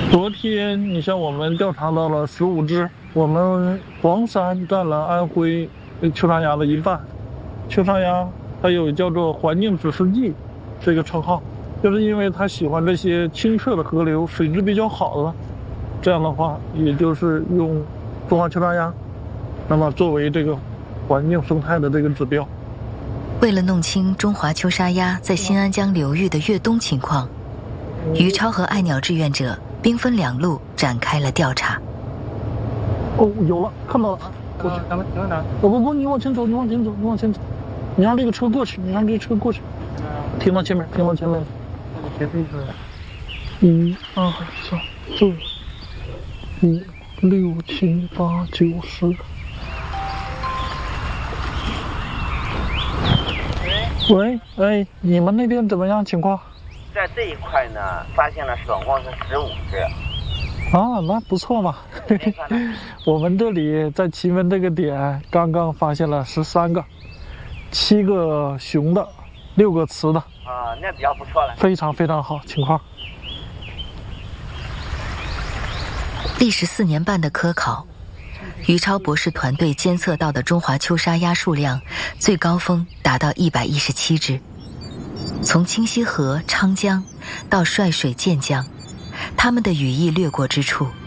昨天你像我们调查到了15只，我们黄山占了安徽秋山鸭的一半。秋山鸭它有叫做环境指示剂这个称号，就是因为它喜欢这些清澈的河流，水质比较好的，这样的话也就是用中华秋山鸭，那么作为这个环境生态的这个指标。 为了弄清中华秋沙鸭在新安江流域的越冬情况，于超和爱鸟志愿者兵分两路展开了调查。 哦，有了，看到了。 咱们停在哪？ 不，你往前走，你往前走，你让这个车过去，停到前面。 别飞出来。 1、2、3、4、5、6、7、8、9、10。喂，哎，你们那边怎么样情况？ 在这一块呢，发现了爽光是15只。 啊，那不错嘛。我们这里在奇门这个点刚刚发现了13个，7个雄的，6个雌的。 啊，那比较不错了。 非常非常好情况。 历时4年半的科考，于超博士团队监测到的中华秋沙鸭数量最高峰达到117只。从清溪河、昌江到帅水建江，它们的羽翼掠过之处，